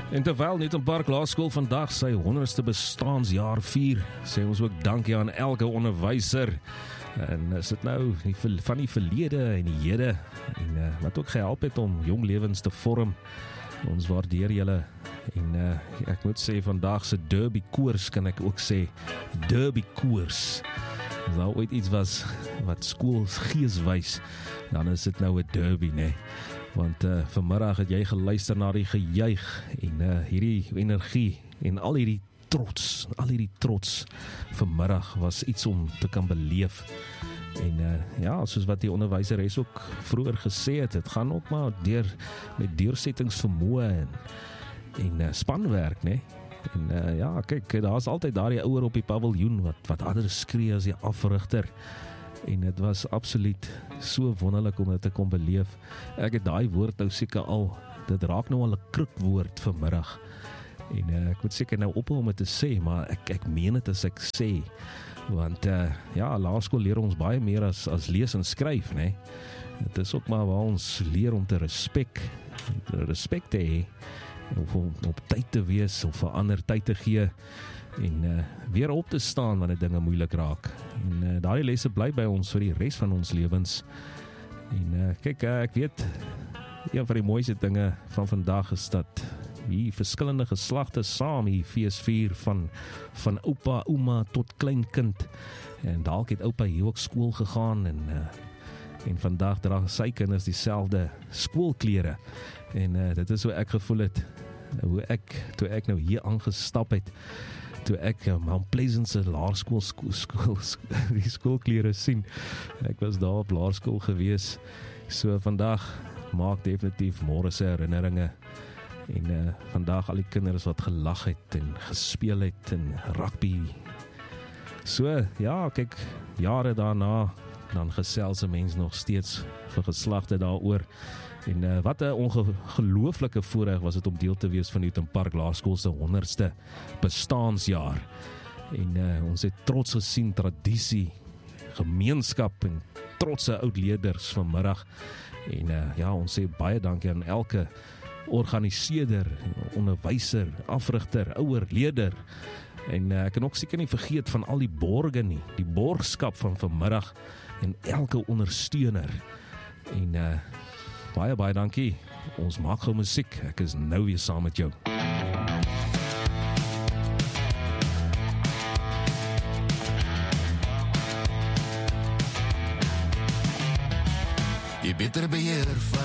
En terwyl Newtonpark Laerskool vandag sy 100ste bestaансjaar vier, sê ons ook dankie aan elke onderwyser. En is dit nou van die verlede en die hede, en wat ook gehelp het om jong lewens te vorm. Ons waardeer julle. En ek moet sê, vandag se derby koers, kan ek ook sê, derby koers. As daar ooit iets was wat skoolgees wys, dan is dit nou 'n derby, né? Want vanmiddag het jy geluister na die gejuig en hierdie energie en al hierdie trots vanmiddag was iets om te kan beleef. En ja, soos wat die onderwyseres ook vroeër gesê het, het gaan ook maar met deursettingsvermoë en spanwerk, né? En ja, kyk, daar is altyd daar die ouer op die paviljoen wat ander skree as die afrigter. En het was absoluut so wonderlik om dit te kon beleef. Ek het daai woord nou seker al, dit raak nou al 'n krukwoord vanmiddag. En ek moet seker nou ophou om dit te sê, maar ek meen dit as ek sê. Want ja, laerskool leer ons baie meer as lees en skryf, né? Dit is ook maar waar ons leer om te respek te hê, of om op tyd te wees, of vir ander tyd te gee, en weer op te staan wanneer dinge moeilik raak. En daai lesse bly by ons vir die res van ons lewens. En kyk, ek weet, een van die mooiste dinge van vandag is dat die verskillende geslagte saam die fees vier van oupa, ouma tot kleinkind. En dalk het oupa hier ook skool gegaan en vandag dra sy kinders dieselfde skoolklere. En dit is hoe ek gevoel het, toe ek nou hier aangestap het, toe ek Mount Pleasant se laerskool die skoolklere sien. Ek was daar op laerskool gewees. So vandag maak definitief môre se herinneringe. En vandag al die kinders wat gelag het en gespeel het en rugby. So ja, kyk, jare daarna dan gesels 'n mens nog steeds vir geslagte daaroor. En wat 'n ongelooflike voorreg was dit om deel te wees van Newtonpark Laerskool se 100ste bestaансjaar. En ons het trots gesien, tradisie, gemeenskap en trotse oudleerders vanmiddag. En ja, ons sê baie dankie aan elke organiseerder, onderwyser, afrigter, ouer, leerder. En ek kan ook seker nie vergeet van al die borge nie, die borgskap van vanmiddag en elke ondersteuner. En baie dankie. Ons maak gou musiek. Ek is nou weer saam met jou. Je beter beheer van